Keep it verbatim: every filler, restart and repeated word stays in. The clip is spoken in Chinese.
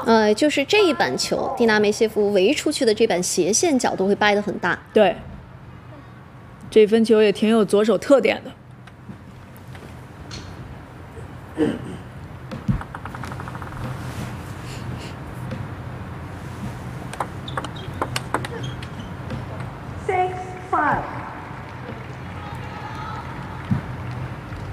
呃，就是这一板球，蒂娜梅谢夫围出去的这板斜线角度会掰得很大。 对，这分球也挺有左手特点的。